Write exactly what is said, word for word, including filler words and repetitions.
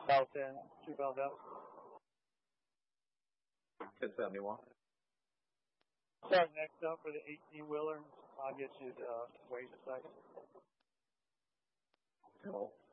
South End, two Valdez. ten seventy-one. Start next up for the eighteen-wheeler. I'll get you the weight in a second. Cool.